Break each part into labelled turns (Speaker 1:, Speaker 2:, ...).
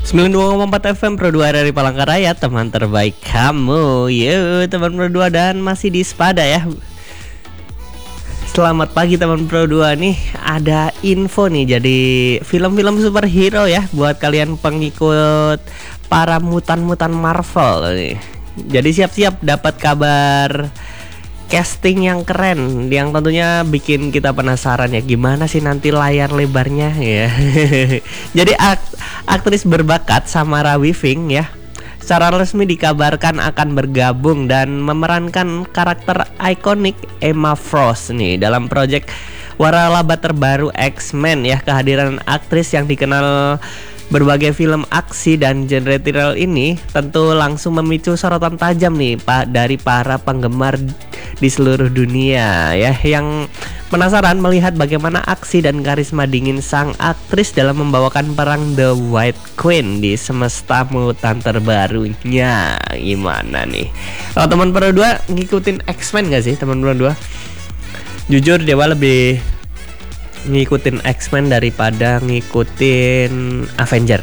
Speaker 1: 92,4 FM Pro 2 dari Palangkaraya, teman terbaik kamu. Yo, teman Pro 2 dan masih di Spada ya. Selamat pagi teman Pro 2 nih. Ada info nih, jadi film-film superhero ya buat kalian pengikut para mutan-mutan Marvel nih. Jadi siap-siap dapat kabar casting yang keren, yang tentunya bikin kita penasaran ya, gimana sih nanti layar lebarnya ya. Jadi aktris berbakat Samara Weaving ya secara resmi dikabarkan akan bergabung dan memerankan karakter ikonik Emma Frost nih dalam proyek waralaba terbaru X-Men ya. Kehadiran aktris yang dikenal berbagai film aksi dan genre thriller ini tentu langsung memicu sorotan tajam nih Pak dari para penggemar di seluruh dunia ya, yang penasaran melihat bagaimana aksi dan karisma dingin sang aktris dalam membawakan perang The White Queen di semesta mutan terbarunya. Gimana nih? Kalau teman Pro 2 ngikutin X-Men gak sih teman Pro 2? Jujur Dewa lebih ngikutin X-Men daripada ngikutin Avenger.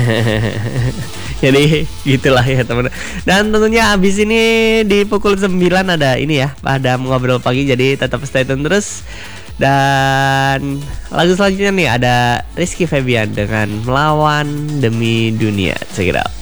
Speaker 1: Jadi gitulah ya teman. Dan tentunya abis ini di pukul 9 ada ini ya, pada ngobrol pagi, jadi tetap stay tune terus. Dan lagu selanjutnya nih ada Rizky Febian dengan Melawan Demi Dunia. Check it out.